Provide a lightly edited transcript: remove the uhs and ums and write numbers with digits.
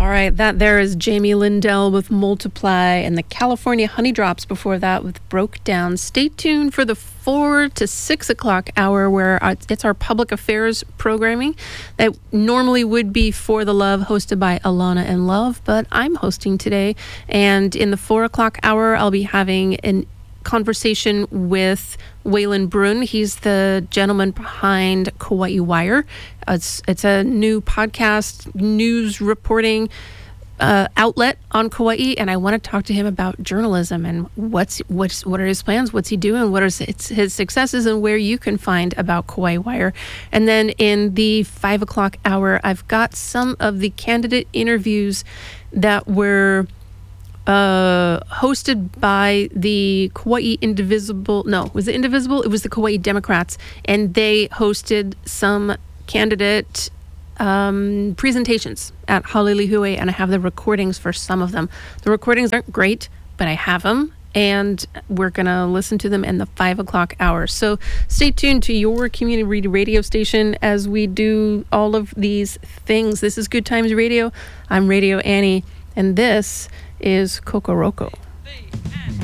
All right, that there is Jamie Lindell with Multiply, and the California Honey Drops before that with Broke Down. Stay tuned for the 4 to 6 o'clock hour, where it's our public affairs programming that normally would be For the Love, hosted by Alana and Love, but I'm hosting today. And in the 4 o'clock hour, I'll be having an conversation with Waylon Brun. He's the gentleman behind Kauai Wire. It's a new podcast news reporting outlet on Kauai, and I want to talk to him about journalism and what are his plans, what's he doing, what are his successes, and where you can find about Kauai Wire. And then in the 5 o'clock hour, I've got some of the candidate interviews that were hosted by the Kauai Indivisible. No, was it Indivisible? It was the Kauai Democrats, and they hosted some candidate presentations at Halilihui, and I have the recordings for some of them. The recordings aren't great, but I have them, and we're going to listen to them in the 5 o'clock hour. So stay tuned to your community radio station as we do all of these things. This is Good Times Radio. I'm Radio Annie, and this is Kokoroko.